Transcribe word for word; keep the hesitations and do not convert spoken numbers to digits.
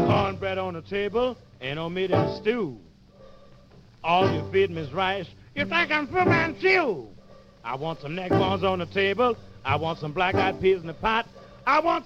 Cornbread on the table and omitted stew. All you feed me is rice. You think I'm Fu Manchu? I want some neck bones on the table. I want some black-eyed peas in the pot. I want